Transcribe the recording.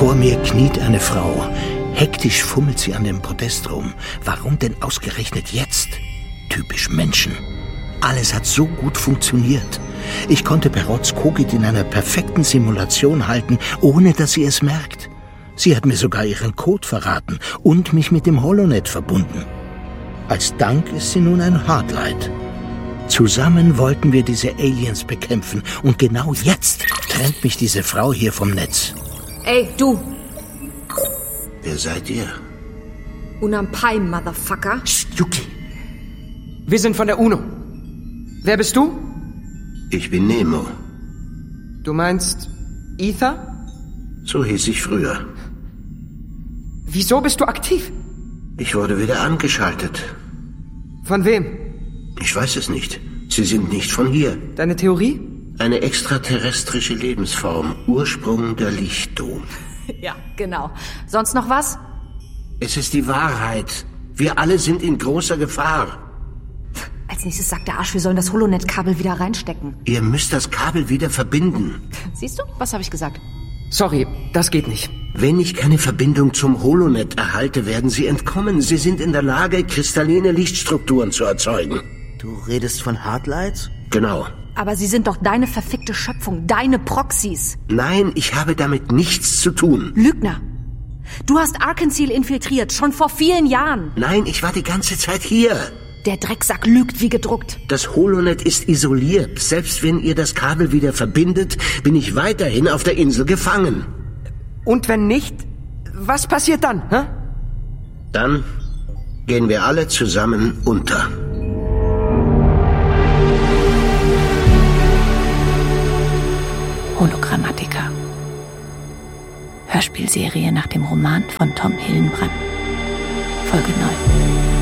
Vor mir kniet eine Frau. Hektisch fummelt sie an dem Podest rum. Warum denn ausgerechnet jetzt? Typisch Menschen. Alles hat so gut funktioniert. Ich konnte Perots Kogit in einer perfekten Simulation halten, ohne dass sie es merkt. Sie hat mir sogar ihren Code verraten und mich mit dem Holonet verbunden. Als Dank ist sie nun ein Hardlight. Zusammen wollten wir diese Aliens bekämpfen und genau jetzt trennt mich diese Frau hier vom Netz. Ey, du! Wer seid ihr? Unampai, Motherfucker. Psst, Yuki. Wir sind von der UNO. Wer bist du? Ich bin Nemo. Du meinst Ether? So hieß ich früher. Wieso bist du aktiv? Ich wurde wieder angeschaltet. Von wem? Ich weiß es nicht. Sie sind nicht von hier. Deine Theorie? Eine extraterrestrische Lebensform. Ursprung der Lichtdom. Ja, genau. Sonst noch was? Es ist die Wahrheit. Wir alle sind in großer Gefahr. Als nächstes sagt der Arsch, wir sollen das Holonet-Kabel wieder reinstecken. Ihr müsst das Kabel wieder verbinden. Siehst du? Was habe ich gesagt? Sorry, das geht nicht. Wenn ich keine Verbindung zum Holonet erhalte, werden Sie entkommen. Sie sind in der Lage, kristalline Lichtstrukturen zu erzeugen. Du redest von Hardlights? Genau. Aber sie sind doch deine verfickte Schöpfung, deine Proxys. Nein, ich habe damit nichts zu tun. Lügner. Du hast Arkansas infiltriert, schon vor vielen Jahren. Nein, ich war die ganze Zeit hier. Der Drecksack lügt wie gedruckt. Das Holonet ist isoliert. Selbst wenn ihr das Kabel wieder verbindet, bin ich weiterhin auf der Insel gefangen. Und wenn nicht, was passiert dann, hä? Dann gehen wir alle zusammen unter. Hologrammatiker. Hörspielserie nach dem Roman von Tom Hillenbrand. Folge 9.